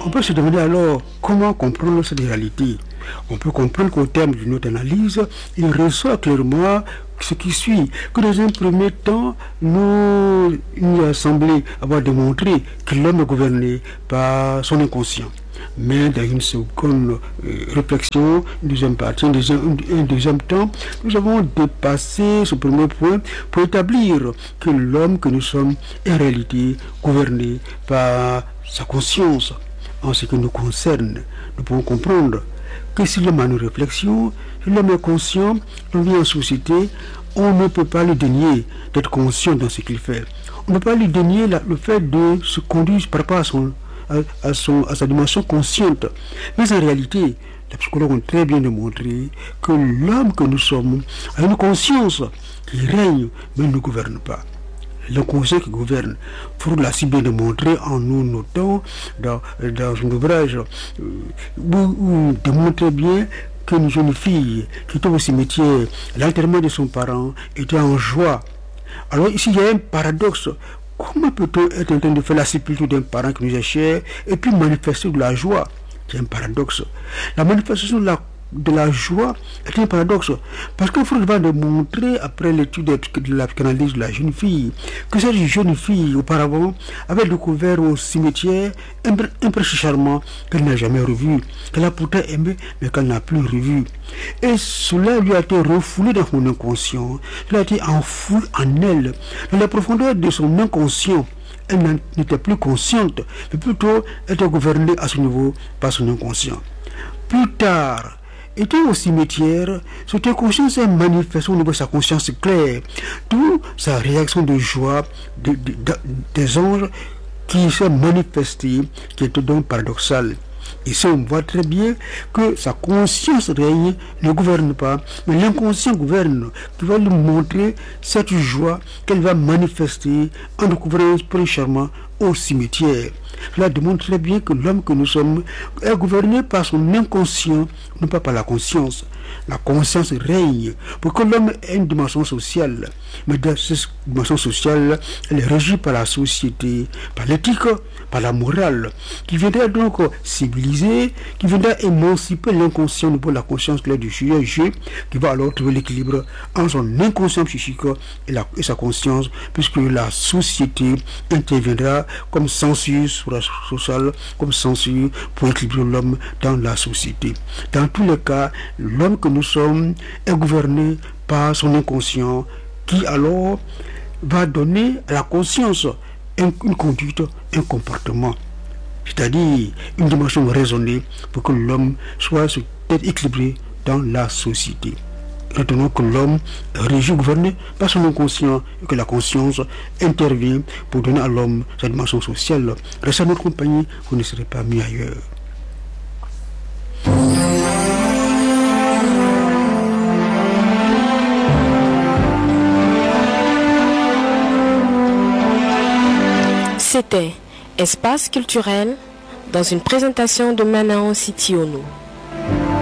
On peut se demander alors comment comprendre cette réalité. On peut comprendre qu'au terme d'une autre analyse, il ressort clairement ce qui suit, que dans un premier temps, nous a semblé avoir démontré que l'homme est gouverné par son inconscient. Mais dans une seconde réflexion, une deuxième partie, un deuxième temps, nous avons dépassé ce premier point pour établir que l'homme que nous sommes est en réalité gouverné par sa conscience. En ce qui nous concerne, nous pouvons comprendre que si l'homme a une réflexion, si l'homme est conscient, l'on vit en société, on ne peut pas lui dénier d'être conscient dans ce qu'il fait. On ne peut pas lui dénier le fait de se conduire par rapport à sa dimension consciente. Mais en réalité, les psychologues ont très bien démontré que l'homme que nous sommes a une conscience qui règne, mais ne gouverne pas. L'inconscient qui gouverne. Freud l'a si bien démontré en nous notant dans un ouvrage où il démontrait bien qu'une jeune fille qui était au cimetière, l'enterrement de son parent était en joie. Alors ici il y a un paradoxe. Comment peut-on être en train de faire la sépulture d'un parent qui nous est cher et puis manifester de la joie? C'est un paradoxe. La manifestation de la joie est un paradoxe. Parce que Freud va démontrer, après l'étude de la psychanalyse de la jeune fille, que cette jeune fille, auparavant, avait découvert au cimetière un prince charmant qu'elle n'a jamais revu, qu'elle a pourtant aimé, mais qu'elle n'a plus revu. Et cela lui a été refoulé dans son inconscient, cela a été enfoui en elle, dans la profondeur de son inconscient. Elle n'était plus consciente, mais plutôt était gouvernée à ce niveau par son inconscient. Plus tard, étant au cimetière, cette inconscience est manifestée au niveau de sa conscience claire, d'où sa réaction de joie des anges qui s'est manifestée, qui était donc paradoxale. Ici, on voit très bien que sa conscience règne, ne gouverne pas, mais l'inconscient gouverne, qui va lui montrer cette joie qu'elle va manifester en découvrant un prince charmant au cimetière. Cela démontre très bien que l'homme que nous sommes est gouverné par son inconscient, non pas par la conscience. La conscience règne pour que l'homme ait une dimension sociale. Mais dans cette dimension sociale, elle est régie par la société, par l'éthique, par la morale, qui viendrait donc civiliser, qui viendrait émanciper l'inconscient pour la conscience claire du sujet, qui va alors trouver l'équilibre entre son inconscient psychique et sa conscience, puisque la société interviendra comme censure sociale, comme censure pour équilibrer l'homme dans la société. Dans tous les cas, l'homme que nous sommes est gouverné par son inconscient, qui alors va donner à la conscience une conduite, un comportement, c'est-à-dire une dimension raisonnée pour que l'homme soit équilibré dans la société. Retenons que l'homme est régi, gouverné par son inconscient et que la conscience intervient pour donner à l'homme sa dimension sociale. Restez à notre compagnie, vous ne serez pas mis ailleurs. C'était Espace culturel dans une présentation de Manao Sitiono.